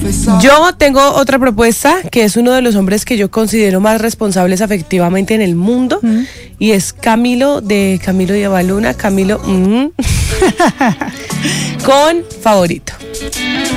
Yo tengo otra propuesta, que es uno de los hombres que yo considero más responsables afectivamente en el mundo, y es Camilo de Avaluna, con Favorito.